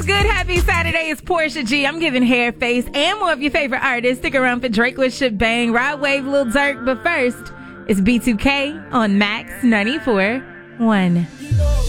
good? Happy Saturday. It's Portia G. I'm giving hair, face, and more of your favorite artists. Stick around for Drake with Shebang, Rod Wave, Lil Durk. But first, it's B2K on Max 94.1.